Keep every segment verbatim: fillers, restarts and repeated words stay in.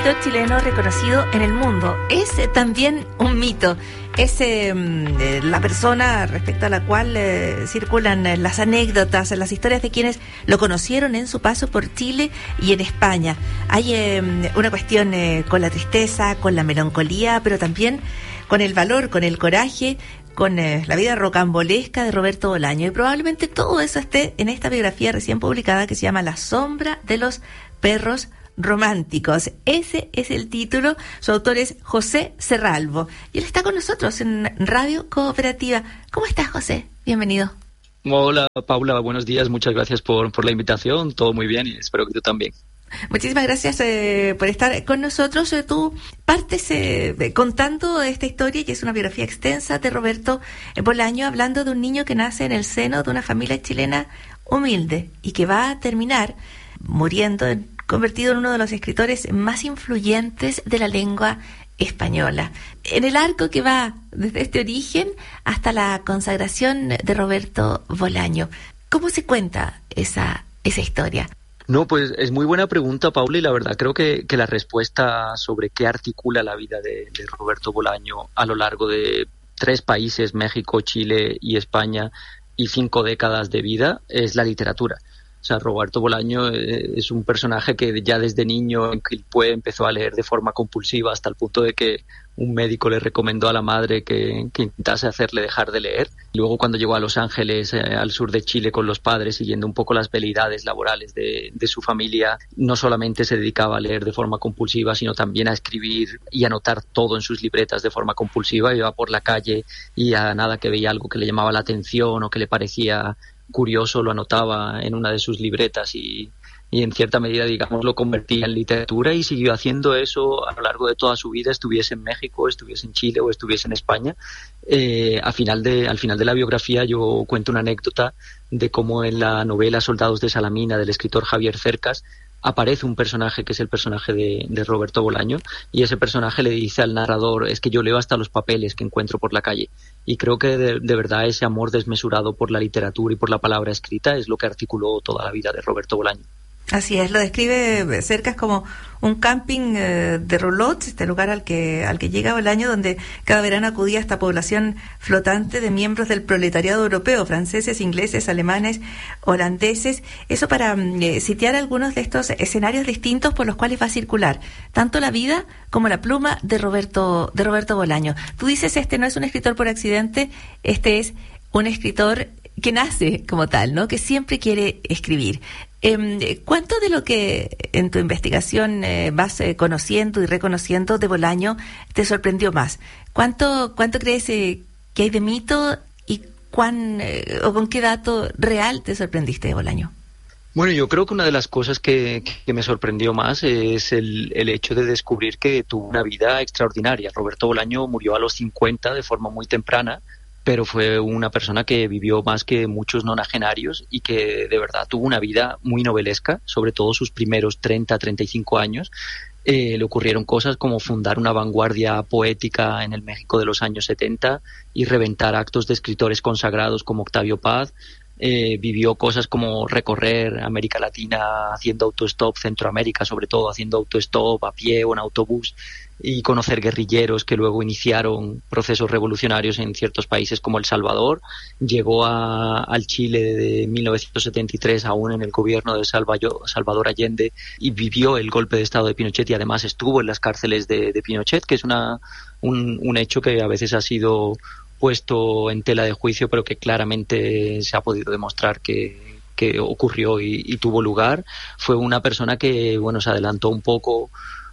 escritor chileno reconocido en el mundo. Es eh, también un mito. Es eh, la persona respecto a la cual eh, circulan eh, las anécdotas, las historias de quienes lo conocieron en su paso por Chile y en España. Hay eh, una cuestión eh, con la tristeza, con la melancolía, pero también con el valor, con el coraje, con eh, la vida rocambolesca de Roberto Bolaño. Y probablemente todo eso esté en esta biografía recién publicada que se llama La sombra de los perros románticos. Ese es el título. Su autor es José Serralvo y él está con nosotros en Radio Cooperativa. ¿Cómo estás, José? Bienvenido. Hola, Paula, buenos días. Muchas gracias por, por la invitación. Todo muy bien y espero que tú también. Muchísimas gracias eh, por estar con nosotros. Eh, tú partes eh, contando esta historia, que es una biografía extensa de Roberto Bolaño, hablando de un niño que nace en el seno de una familia chilena humilde y que va a terminar muriendo, convertido en uno de los escritores más influyentes de la lengua española. En el arco que va desde este origen hasta la consagración de Roberto Bolaño, ¿cómo se cuenta esa, esa historia? No, pues es muy buena pregunta, Paula, y la verdad creo que, que la respuesta sobre qué articula la vida de, de Roberto Bolaño a lo largo de tres países, México, Chile y España, y cinco décadas de vida, es la literatura. O sea, Roberto Bolaño es un personaje que ya desde niño en Quilpué empezó a leer de forma compulsiva hasta el punto de que un médico le recomendó a la madre que, que intentase hacerle dejar de leer. Luego, cuando llegó a Los Ángeles, eh, al sur de Chile, con los padres, siguiendo un poco las veleidades laborales de, de su familia, no solamente se dedicaba a leer de forma compulsiva, sino también a escribir y anotar todo en sus libretas de forma compulsiva. Iba por la calle y a nada que veía algo que le llamaba la atención o que le parecía curioso, lo anotaba en una de sus libretas y, y en cierta medida, digamos, lo convertía en literatura y siguió haciendo eso a lo largo de toda su vida, estuviese en México, estuviese en Chile o estuviese en España. Eh, a final de, al final de la biografía yo cuento una anécdota de cómo en la novela Soldados de Salamina del escritor Javier Cercas aparece un personaje que es el personaje de, de Roberto Bolaño, y ese personaje le dice al narrador: es que yo leo hasta los papeles que encuentro por la calle. Y creo que de, de verdad ese amor desmesurado por la literatura y por la palabra escrita es lo que articuló toda la vida de Roberto Bolaño. Así es, lo describe Cercas como un camping eh, de roulots, este lugar al que al que llega Bolaño, donde cada verano acudía esta población flotante de miembros del proletariado europeo, franceses, ingleses, alemanes, holandeses. Eso para eh, sitiar algunos de estos escenarios distintos por los cuales va a circular tanto la vida como la pluma de Roberto de Roberto Bolaño. Tú dices, este no es un escritor por accidente, este es un escritor que nace como tal, ¿no? Que siempre quiere escribir. Eh, ¿Cuánto de lo que en tu investigación eh, vas eh, conociendo y reconociendo de Bolaño te sorprendió más? ¿Cuánto cuánto crees eh, que hay de mito y cuán eh, o con qué dato real te sorprendiste de Bolaño? Bueno, yo creo que una de las cosas que, que me sorprendió más es el, el hecho de descubrir que tuvo una vida extraordinaria. Roberto Bolaño murió a los cincuenta de forma muy temprana, pero fue una persona que vivió más que muchos nonagenarios y que de verdad tuvo una vida muy novelesca, sobre todo sus primeros treinta, treinta y cinco años. Eh, le ocurrieron cosas como fundar una vanguardia poética en el México de los años setenta y reventar actos de escritores consagrados como Octavio Paz. Eh, vivió cosas como recorrer América Latina haciendo autostop, Centroamérica sobre todo haciendo autostop a pie o en autobús, y conocer guerrilleros que luego iniciaron procesos revolucionarios en ciertos países como El Salvador. Llegó a, al Chile de mil novecientos setenta y tres aún en el gobierno de Salvador Allende y vivió el golpe de estado de Pinochet, y además estuvo en las cárceles de, de Pinochet, que es una, un, un hecho que a veces ha sido puesto en tela de juicio, pero que claramente se ha podido demostrar que, que ocurrió y, y tuvo lugar. Fue una persona que, bueno, se adelantó un poco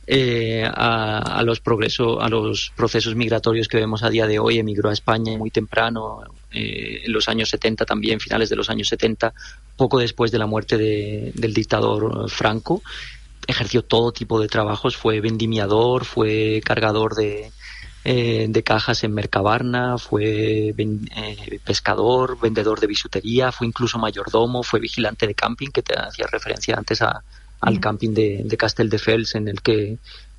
eh, a, a los progresos, a los procesos migratorios que vemos a día de hoy. Emigró a España muy temprano, eh, en los años setenta también, finales de los años setenta, poco después de la muerte de, del dictador Franco. Ejerció todo tipo de trabajos, fue vendimiador, fue cargador de Eh, de cajas en Mercabarna, fue ven, eh, pescador, vendedor de bisutería, fue incluso mayordomo, fue vigilante de camping, que te hacía referencia antes a, al camping de, de Castelldefels, en el que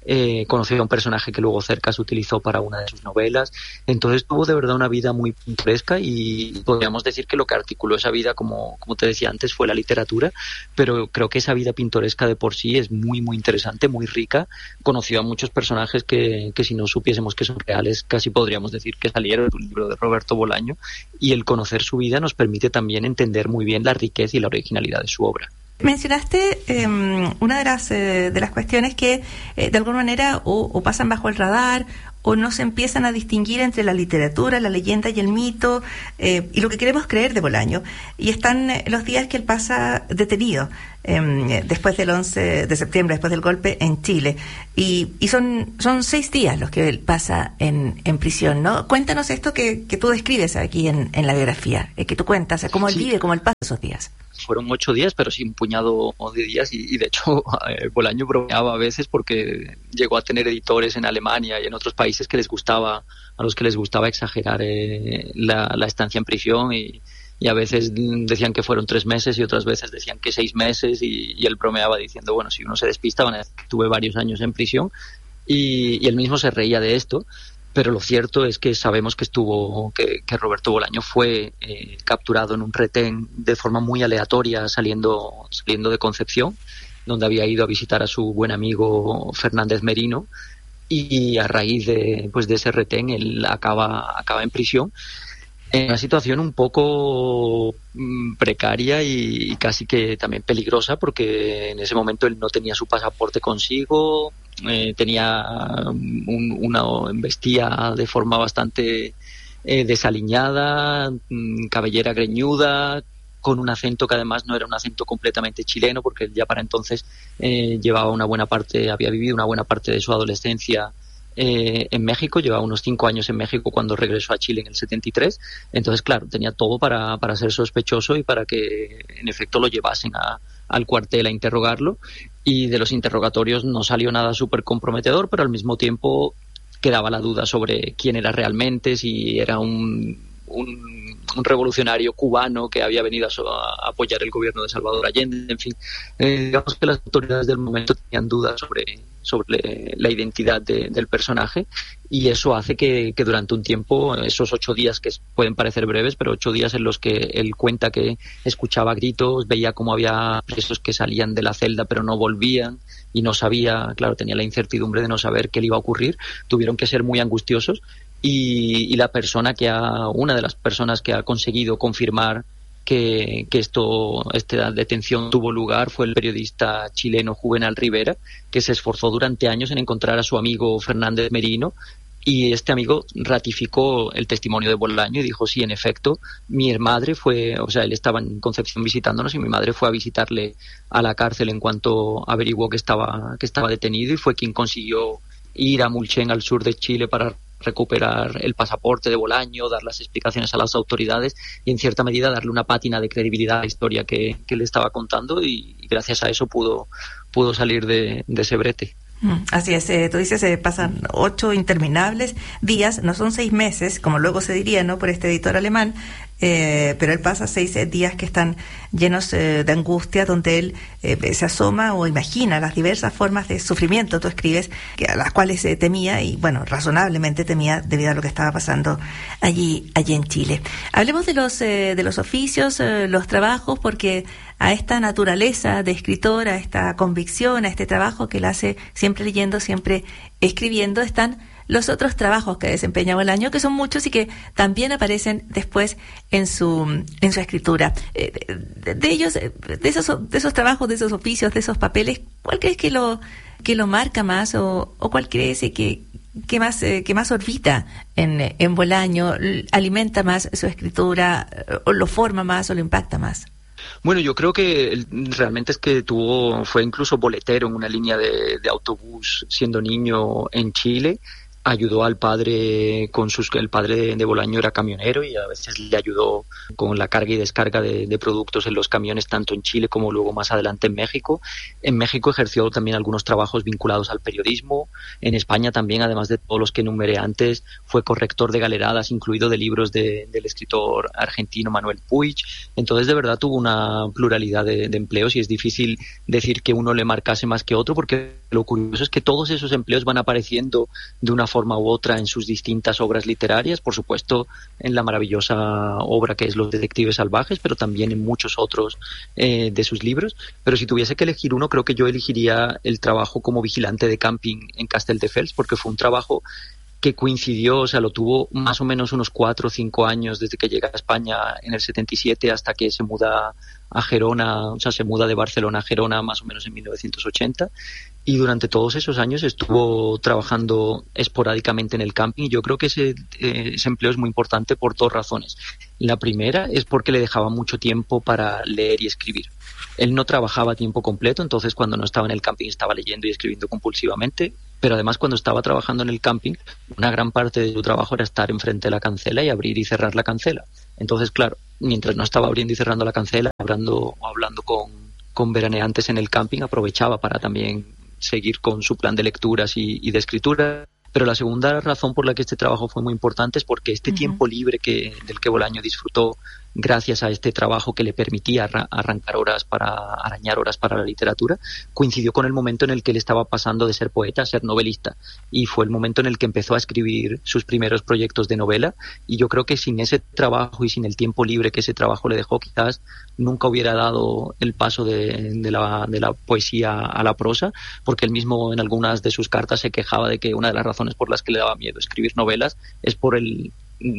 eh, conoció a un personaje que luego Cercas utilizó para una de sus novelas. Entonces tuvo de verdad una vida muy pintoresca y podríamos decir que lo que articuló esa vida, como, como te decía antes, fue la literatura, pero creo que esa vida pintoresca de por sí es muy, muy interesante, muy rica. Conoció a muchos personajes que, que si no supiésemos que son reales, casi podríamos decir que salieron de un libro de Roberto Bolaño, y el conocer su vida nos permite también entender muy bien la riqueza y la originalidad de su obra. Mencionaste eh, una de las eh, de las cuestiones que eh, de alguna manera o, o pasan bajo el radar o no se empiezan a distinguir entre la literatura, la leyenda y el mito, eh, y lo que queremos creer de Bolaño. Y están eh, los días que él pasa detenido eh, después del once de septiembre, después del golpe en Chile. Y, y son son seis días los que él pasa en, en prisión, ¿no? Cuéntanos esto que, que tú describes aquí en, en la biografía, eh, que tú cuentas, cómo él Sí. vive, cómo él pasa esos días. Fueron ocho días, pero sí un puñado de días, y, y de hecho eh, Bolaño bromeaba a veces porque llegó a tener editores en Alemania y en otros países que les gustaba, a los que les gustaba exagerar eh, la, la estancia en prisión, y, y a veces decían que fueron tres meses y otras veces decían que seis meses, y, y él bromeaba diciendo, bueno, si uno se despista van a decir que tuve varios años en prisión, y, y él mismo se reía de esto. Pero lo cierto es que sabemos que estuvo que, que Roberto Bolaño fue eh, capturado en un retén de forma muy aleatoria saliendo saliendo de Concepción, donde había ido a visitar a su buen amigo Fernández Merino, y a raíz de pues de ese retén él acaba acaba en prisión en una situación un poco mm, precaria y, y casi que también peligrosa, porque en ese momento él no tenía su pasaporte consigo, eh, tenía un, una vestía de forma bastante eh, desaliñada, mm, cabellera greñuda, con un acento que además no era un acento completamente chileno, porque él ya para entonces eh, llevaba una buena parte, había vivido una buena parte de su adolescencia Eh, en México, llevaba unos cinco años en México cuando regresó a Chile en el setenta y tres, entonces claro, tenía todo para, para ser sospechoso y para que en efecto lo llevasen a, al cuartel a interrogarlo, y de los interrogatorios no salió nada súper comprometedor, pero al mismo tiempo quedaba la duda sobre quién era realmente, si era un, un, un revolucionario cubano que había venido a, so, a apoyar el gobierno de Salvador Allende, en fin, eh, digamos que las autoridades del momento tenían dudas sobre sobre la identidad de, del personaje, y eso hace que, que durante un tiempo, esos ocho días que pueden parecer breves, pero ocho días en los que él cuenta que escuchaba gritos, veía cómo había presos que salían de la celda pero no volvían y no sabía, claro, tenía la incertidumbre de no saber qué le iba a ocurrir, tuvieron que ser muy angustiosos, y, y la persona que ha, una de las personas que ha conseguido confirmar que, que esto, esta detención tuvo lugar fue el periodista chileno Juvenal Rivera, que se esforzó durante años en encontrar a su amigo Fernández Merino, y este amigo ratificó el testimonio de Bolaño y dijo, sí, en efecto, mi madre fue, o sea, él estaba en Concepción visitándonos y mi madre fue a visitarle a la cárcel en cuanto averiguó que estaba, que estaba detenido, y fue quien consiguió ir a Mulchen, al sur de Chile, para recuperar el pasaporte de Bolaño, dar las explicaciones a las autoridades y en cierta medida darle una pátina de credibilidad a la historia que, que le estaba contando, y, y gracias a eso pudo, pudo salir de, de ese brete. Así es, eh, tú dices, eh, pasan ocho interminables días, no son seis meses, como luego se diría, ¿no?, por este editor alemán, eh, pero él pasa seis eh, días que están llenos eh, de angustia, donde él eh, se asoma o imagina las diversas formas de sufrimiento, tú escribes, que a las cuales eh, temía, y bueno, razonablemente temía debido a lo que estaba pasando allí, allí en Chile. Hablemos de los, eh, de los oficios, eh, los trabajos, porque a esta naturaleza de escritor, a esta convicción, a este trabajo que él hace siempre leyendo, siempre escribiendo, están los otros trabajos que desempeña Bolaño, que son muchos y que también aparecen después en su en su escritura. Eh, de, de ellos, de esos de esos trabajos, de esos oficios, de esos papeles, ¿cuál crees que lo que lo marca más, o, o cuál crees que que más eh, que más orbita en en Bolaño, alimenta más su escritura, o lo forma más, o lo impacta más? Bueno, yo creo que realmente es que tuvo, fue incluso boletero en una línea de, de autobús siendo niño en Chile, ayudó al padre con sus el padre de, de Bolaño era camionero y a veces le ayudó con la carga y descarga de, de productos en los camiones tanto en Chile como luego más adelante en México. En México ejerció también algunos trabajos vinculados al periodismo. En España también, además de todos los que enumeré antes, fue corrector de galeradas, incluido de libros de, del escritor argentino Manuel Puig. Entonces, de verdad, tuvo una pluralidad de, de empleos y es difícil decir que uno le marcase más que otro, porque lo curioso es que todos esos empleos van apareciendo de una forma u otra en sus distintas obras literarias, por supuesto en la maravillosa obra que es Los Detectives Salvajes, pero también en muchos otros eh, de sus libros. Pero si tuviese que elegir uno, creo que yo elegiría el trabajo como vigilante de camping en Castelldefels, porque fue un trabajo que coincidió, o sea, lo tuvo más o menos unos cuatro o cinco años desde que llega a España en el setenta y siete hasta que se muda a Gerona, o sea, se muda de Barcelona a Gerona más o menos en mil novecientos ochenta, y durante todos esos años estuvo trabajando esporádicamente en el camping. Y yo creo que ese, eh, ese empleo es muy importante por dos razones. La primera es porque le dejaba mucho tiempo para leer y escribir. Él no trabajaba a tiempo completo, entonces cuando no estaba en el camping estaba leyendo y escribiendo compulsivamente, pero además cuando estaba trabajando en el camping, una gran parte de su trabajo era estar enfrente de la cancela y abrir y cerrar la cancela. Entonces, claro, mientras no estaba abriendo y cerrando la cancela, hablando o hablando con, con veraneantes en el camping, aprovechaba para también seguir con su plan de lecturas y, y de escritura. Pero la segunda razón por la que este trabajo fue muy importante es porque este uh-huh. tiempo libre que, del que Bolaño disfrutó gracias a este trabajo que le permitía arra- arrancar horas para arañar horas para la literatura, coincidió con el momento en el que él estaba pasando de ser poeta a ser novelista, y fue el momento en el que empezó a escribir sus primeros proyectos de novela. Y yo creo que sin ese trabajo y sin el tiempo libre que ese trabajo le dejó, quizás nunca hubiera dado el paso de, de, la, de la poesía a la prosa, porque él mismo en algunas de sus cartas se quejaba de que una de las razones por las que le daba miedo escribir novelas es por el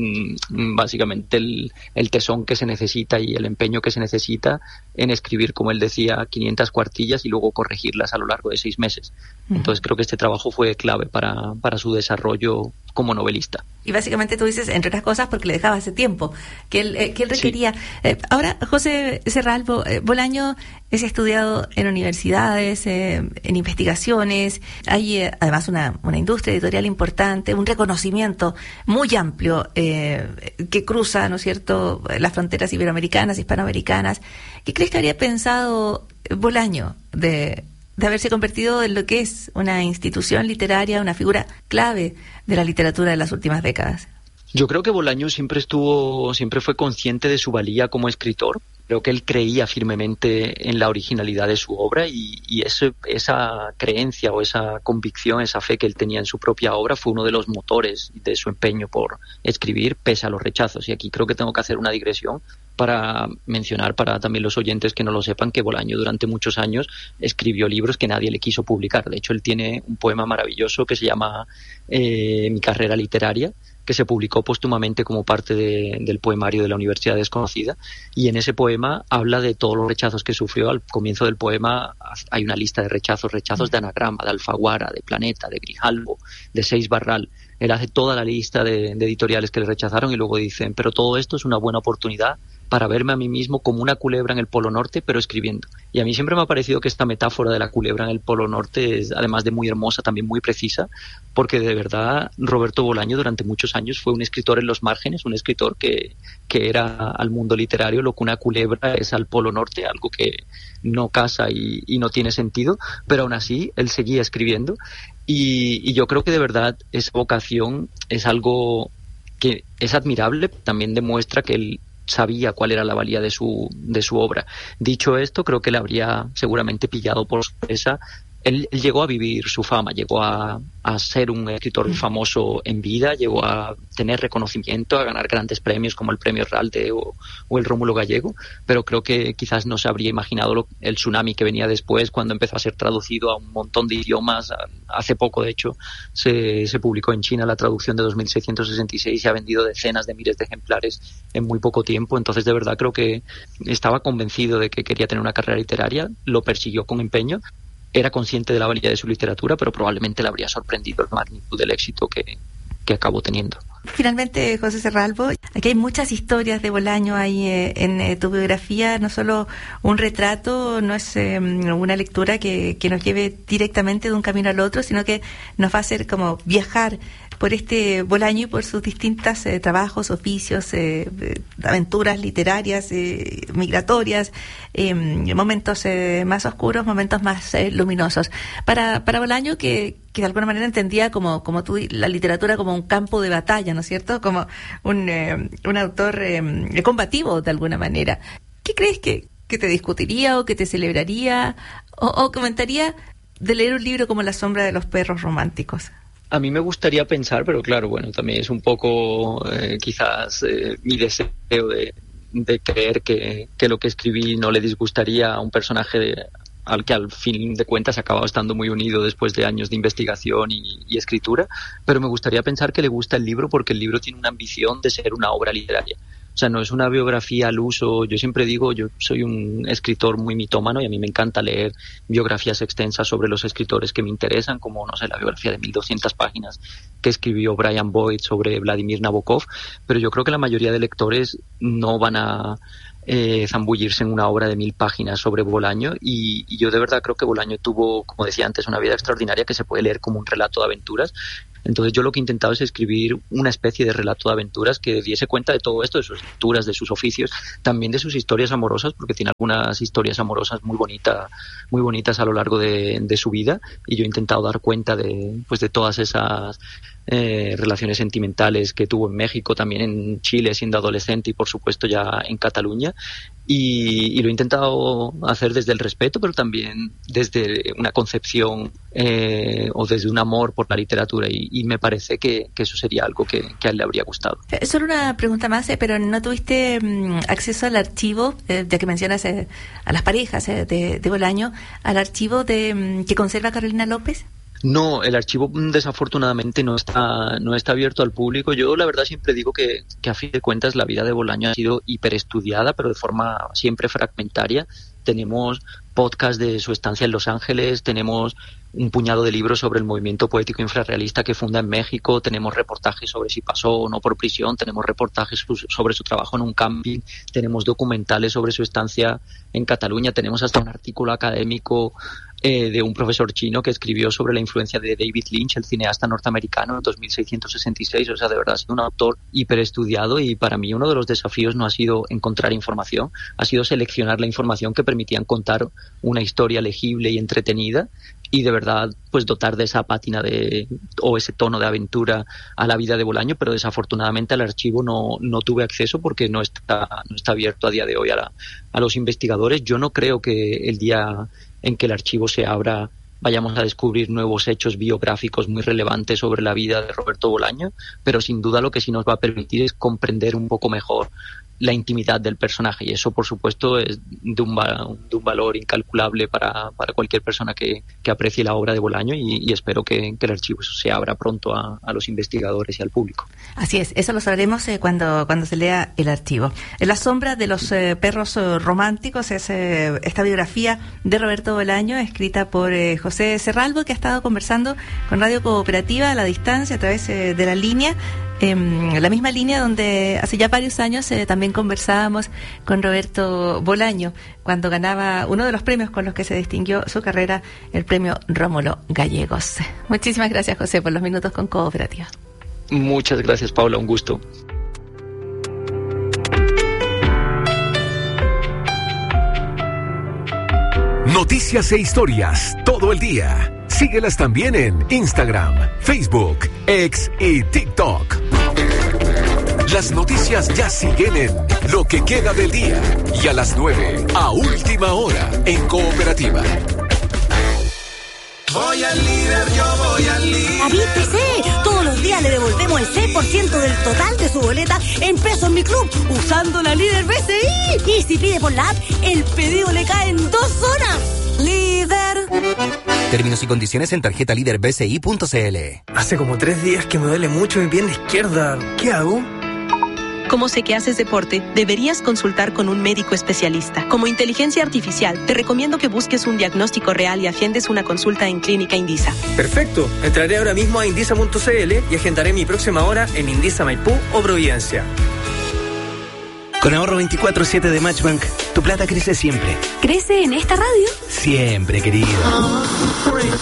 básicamente el, el tesón que se necesita y el empeño que se necesita en escribir, como él decía, quinientas cuartillas y luego corregirlas a lo largo de seis meses. Uh-huh. Entonces creo que este trabajo fue clave para, para su desarrollo como novelista. Y básicamente tú dices, entre otras cosas, porque le dejaba ese tiempo que él, eh, que él requería. Sí. Eh, ahora, José Serralvo, eh, Bolaño es estudiado en universidades, eh, en investigaciones. Hay eh, además una, una industria editorial importante, un reconocimiento muy amplio eh, que cruza, ¿no es cierto?, las fronteras iberoamericanas, hispanoamericanas. ¿Qué crees que habría pensado Bolaño de... de haberse convertido en lo que es una institución literaria, una figura clave de la literatura de las últimas décadas? Yo creo que Bolaño siempre estuvo, siempre fue consciente de su valía como escritor. Creo que él creía firmemente en la originalidad de su obra, y, y ese, esa creencia o esa convicción, esa fe que él tenía en su propia obra fue uno de los motores de su empeño por escribir pese a los rechazos. Y aquí creo que tengo que hacer una digresión para mencionar para también los oyentes que no lo sepan que Bolaño durante muchos años escribió libros que nadie le quiso publicar. De hecho, él tiene un poema maravilloso que se llama eh, Mi carrera literaria, que se publicó póstumamente como parte de, del poemario de la Universidad Desconocida, y en ese poema habla de todos los rechazos que sufrió. Al comienzo del poema hay una lista de rechazos, rechazos de Anagrama, de Alfaguara, de Planeta, de Grijalbo, de Seis Barral. Él hace toda la lista de, de editoriales que le rechazaron y luego dicen, pero todo esto es una buena oportunidad para verme a mí mismo como una culebra en el Polo Norte, pero escribiendo. Y a mí siempre me ha parecido que esta metáfora de la culebra en el Polo Norte es, además de muy hermosa, también muy precisa, porque de verdad Roberto Bolaño durante muchos años fue un escritor en los márgenes, un escritor que, que era al mundo literario lo que una culebra es al Polo Norte, algo que no casa y, y no tiene sentido, pero aún así él seguía escribiendo. Y, y yo creo que de verdad esa vocación es algo que es admirable, también demuestra que él sabía cuál era la valía de su de su obra. Dicho esto, creo que le habría seguramente pillado por sorpresa. Él, él llegó a vivir su fama, llegó a, a ser un escritor famoso en vida, llegó a tener reconocimiento, a ganar grandes premios como el Premio Herralde o, o el Rómulo Gallego, pero creo que quizás no se habría imaginado lo, el tsunami que venía después cuando empezó a ser traducido a un montón de idiomas. Hace poco, de hecho, se, se publicó en China la traducción de dos mil seiscientos sesenta y seis y se ha vendido decenas de miles de ejemplares en muy poco tiempo. Entonces, de verdad, creo que estaba convencido de que quería tener una carrera literaria, lo persiguió con empeño. Era consciente de la valía de su literatura, pero probablemente le habría sorprendido la magnitud del éxito que, que acabó teniendo. Finalmente, José Serralvo, aquí hay muchas historias de Bolaño ahí eh, en eh, tu biografía, no solo un retrato, no es eh, una lectura que, que nos lleve directamente de un camino al otro, sino que nos va a hacer como viajar por este Bolaño y por sus distintas eh, trabajos, oficios, eh, eh, aventuras literarias, eh, migratorias, eh, momentos eh, más oscuros, momentos más eh, luminosos. Para, para Bolaño, que, que de alguna manera entendía como, como tú, la literatura como un campo de batalla, ¿no es cierto? Como un, eh, un autor eh, combativo de alguna manera. ¿Qué crees que, que te discutiría o que te celebraría o, o comentaría de leer un libro como La sombra de los perros románticos? A mí me gustaría pensar, pero claro, bueno, también es un poco eh, quizás eh, mi deseo de, de creer que, que lo que escribí no le disgustaría a un personaje de, al que al fin de cuentas ha acabado estando muy unido después de años de investigación y, y escritura, pero me gustaría pensar que le gusta el libro porque el libro tiene una ambición de ser una obra literaria. O sea, no es una biografía al uso. Yo siempre digo, yo soy un escritor muy mitómano y a mí me encanta leer biografías extensas sobre los escritores que me interesan, como, no sé, la biografía de mil doscientas páginas que escribió Brian Boyd sobre Vladimir Nabokov, pero yo creo que la mayoría de lectores no van a eh, zambullirse en una obra de mil páginas sobre Bolaño y, y yo de verdad creo que Bolaño tuvo, como decía antes, una vida extraordinaria que se puede leer como un relato de aventuras. Entonces yo lo que he intentado es escribir una especie de relato de aventuras que diese cuenta de todo esto, de sus lecturas, de sus oficios, también de sus historias amorosas, porque tiene algunas historias amorosas muy bonitas, muy bonitas a lo largo de, de su vida, y yo he intentado dar cuenta de, pues, de todas esas eh, relaciones sentimentales que tuvo en México, también en Chile siendo adolescente y por supuesto ya en Cataluña. Y, y lo he intentado hacer desde el respeto, pero también desde una concepción eh, o desde un amor por la literatura y, y me parece que, que eso sería algo que, que a él le habría gustado. Eh, solo una pregunta más, eh, pero ¿no tuviste mm, acceso al archivo, eh, ya que mencionas eh, a las parejas eh, de, de Bolaño, al archivo de mm, que conserva Carolina López? No, el archivo desafortunadamente no está no está abierto al público. Yo la verdad siempre digo que, que a fin de cuentas la vida de Bolaño ha sido hiperestudiada, pero de forma siempre fragmentaria. Tenemos podcast de su estancia en Los Ángeles, tenemos un puñado de libros sobre el movimiento poético infrarrealista que funda en México, tenemos reportajes sobre si pasó o no por prisión, tenemos reportajes sobre su trabajo en un camping, tenemos documentales sobre su estancia en Cataluña, tenemos hasta un artículo académico eh, de un profesor chino que escribió sobre la influencia de David Lynch, el cineasta norteamericano, en dos mil seiscientos sesenta y seis. O sea, de verdad ha sido un autor hiperestudiado y para mí uno de los desafíos no ha sido encontrar información, ha sido seleccionar la información que permitían contar una historia legible y entretenida y de verdad pues dotar de esa pátina de o ese tono de aventura a la vida de Bolaño, pero desafortunadamente al archivo no, no tuve acceso porque no está, no está abierto a día de hoy a, la, a los investigadores. Yo no creo que el día en que el archivo se abra vayamos a descubrir nuevos hechos biográficos muy relevantes sobre la vida de Roberto Bolaño, pero sin duda lo que sí nos va a permitir es comprender un poco mejor la intimidad del personaje y eso por supuesto es de un, de un valor incalculable para, para cualquier persona que, que aprecie la obra de Bolaño y, y espero que, que el archivo se abra pronto a, a los investigadores y al público. Así es, eso lo sabremos eh, cuando, cuando se lea el archivo. En La sombra de los eh, perros eh, románticos es eh, esta biografía de Roberto Bolaño escrita por eh, José Serralbo, que ha estado conversando con Radio Cooperativa a la distancia a través eh, de la línea, eh, la misma línea donde hace ya varios años eh, también conversábamos con Roberto Bolaño cuando ganaba uno de los premios con los que se distinguió su carrera, el premio Rómulo Gallegos. Muchísimas gracias, José, por los minutos con Cooperativa. Muchas gracias, Paula, un gusto. Noticias e historias todo el día. Síguelas también en Instagram, Facebook, X y TikTok. Las noticias ya siguen en Lo que queda del día y a las nueve, a última hora, en Cooperativa. Voy al líder, yo voy al líder. David P C, todos los días le devolvemos el seis por ciento del total de su boleta en pesos en mi club, usando la líder B C I. Y si pide por la app, el pedido le cae en dos horas. Líder. Términos y condiciones en tarjeta líder b c i punto c l. Hace como tres días que me duele mucho mi pierna izquierda. ¿Qué hago? Como sé que haces deporte, deberías consultar con un médico especialista. Como inteligencia artificial, te recomiendo que busques un diagnóstico real y agendes una consulta en Clínica Indisa. Perfecto. Entraré ahora mismo a indisa punto c l y agendaré mi próxima hora en Indisa Maipú o Providencia. Con ahorro veinticuatro siete de Matchbank, tu plata crece siempre. ¿Crece en esta radio? Siempre, querido.